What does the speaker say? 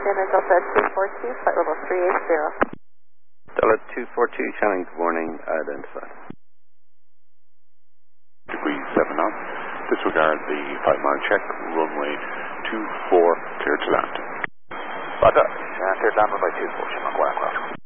Shannon Delta 242, flight level 380. Delta 242, Shannon, good morning, identified. Degree 7 knots. Disregard the 5-mile check, runway 24, cleared to land. Roger, cleared to land, runway 24, Shannon, go aircraft.